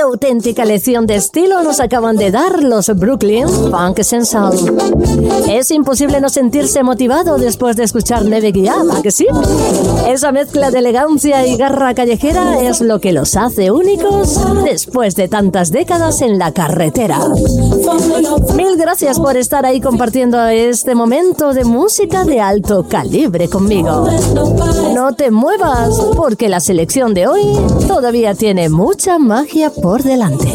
¡Qué auténtica lección de estilo nos acaban de dar los Brooklyn Funk Sensual! Es imposible no sentirse motivado después de escuchar Never Give Up, ¿a que sí? Esa mezcla de elegancia y garra callejera es lo que los hace únicos después de tantas décadas en la carretera. Mil gracias por estar ahí compartiendo este momento de música de alto calibre conmigo. No te muevas, porque la selección de hoy todavía tiene mucha magia por delante.